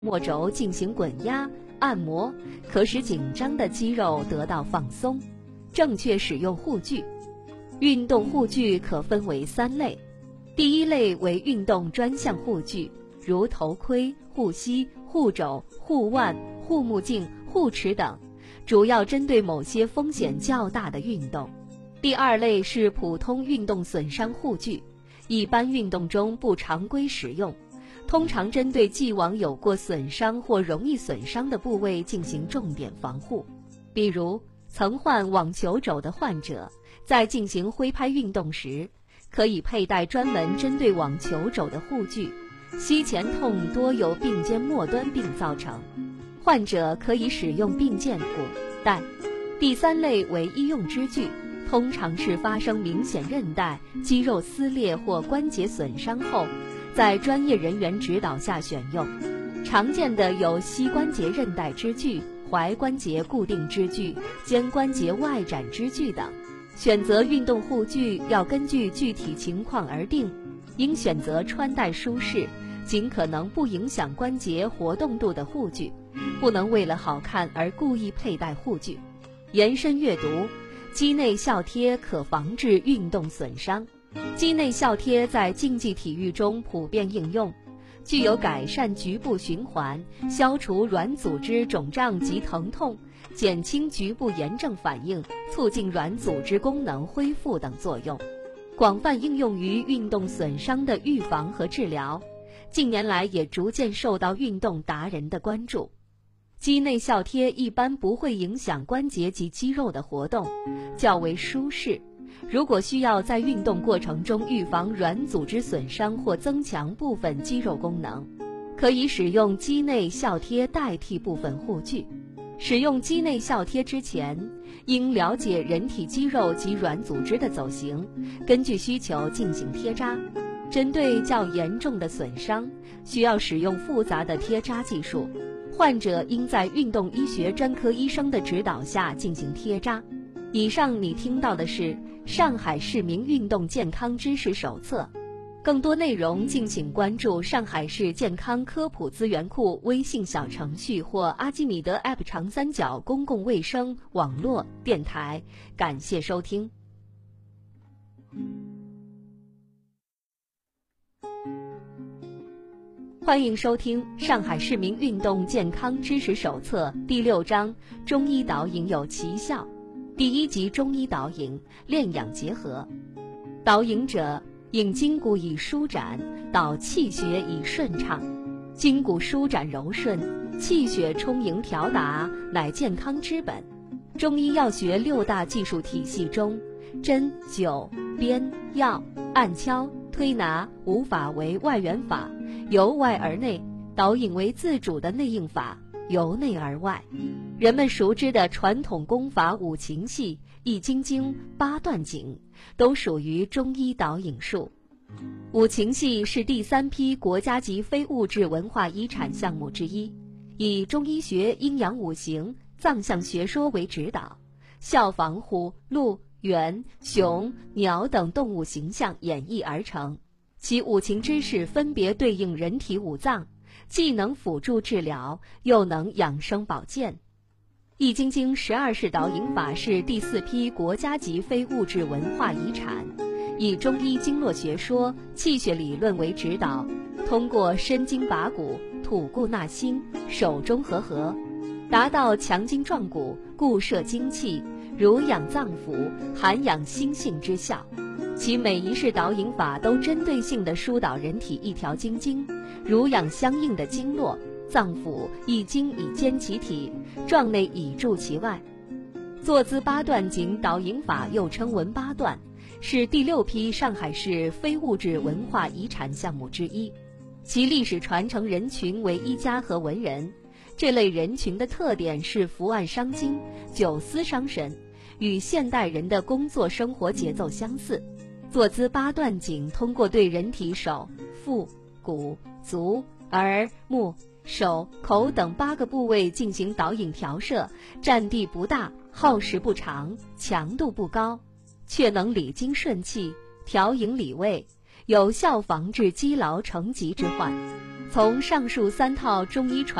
末轴进行滚压、按摩，可使紧张的肌肉得到放松。正确使用护具。运动护具可分为3类。第一类为运动专项护具，如头盔、护膝、护肘、护腕、护目镜、护齿等，主要针对某些风险较大的运动。第二类是普通运动损伤护具，一般运动中不常规使用，通常针对既往有过损伤或容易损伤的部位进行重点防护。比如曾患网球肘的患者，在进行挥拍运动时，可以佩戴专门针对网球肘的护具，膝前痛多由髌肩末端病造成，患者可以使用髌腱骨带。第三类为医用支具，通常是发生明显韧带、肌肉撕裂或关节损伤后，在专业人员指导下选用。常见的有膝关节韧带支具、踝关节固定支具、肩关节外展支具等。选择运动护具要根据具体情况而定，应选择穿戴舒适、尽可能不影响关节活动度的护具，不能为了好看而故意佩戴护具。延伸阅读，肌内效贴可防治运动损伤。肌内效贴在竞技体育中普遍应用，具有改善局部循环、消除软组织肿胀及疼痛、减轻局部炎症反应、促进软组织功能恢复等作用，广泛应用于运动损伤的预防和治疗。近年来也逐渐受到运动达人的关注。肌内效贴一般不会影响关节及肌肉的活动，较为舒适。如果需要在运动过程中预防软组织损伤或增强部分肌肉功能，可以使用肌内效贴代替部分护具。使用肌内效贴之前，应了解人体肌肉及软组织的走形，根据需求进行贴扎。针对较严重的损伤，需要使用复杂的贴扎技术，患者应在运动医学专科医生的指导下进行贴扎。以上你听到的是上海市民运动健康知识手册，更多内容敬请关注上海市健康科普资源库微信小程序或阿基米德 App 长三角公共卫生网络电台。感谢收听。欢迎收听上海市民运动健康知识手册第6章中医导引有奇效。第1集中医导引，练养结合。导引者，引筋骨以舒展，导气血以顺畅。筋骨舒展柔顺，气血充盈调达，乃健康之本。中医药学6大技术体系中，针灸、鞭、药、按敲、推拿5法为外源法，由外而内；导引为自主的内应法，由内而外。人们熟知的传统功法五禽戏、易筋经、八段锦，都属于中医导引术。五禽戏是第3批国家级非物质文化遗产项目之一，以中医学阴阳五行、藏象学说为指导，效仿虎、鹿、猿、熊、鸟等动物形象演绎而成。其五禽知识分别对应人体五脏，既能辅助治疗，又能养生保健。易筋经12式导引法是第4批国家级非物质文化遗产，以中医经络学说、气血理论为指导，通过伸筋拔骨、吐故纳新、手中和，达到强筋壮骨、固摄精气、濡养脏腑、涵养心性之效。其每一式导引法都针对性地疏导人体一条经筋，濡养相应的经络，脏腑一经以坚其体，壮内以助其外。坐姿八段锦导引法又称文八段，是第6批上海市非物质文化遗产项目之一。其历史传承人群为医家和文人，这类人群的特点是伏案伤筋、久思伤神，与现代人的工作生活节奏相似。坐姿八段锦通过对人体手、腹、股、足、耳、目、手、口等8个部位进行导引调摄，占地不大，耗时不长，强度不高，却能理经顺气，调营理胃，有效防治积劳成疾之患。 从上述3套中医传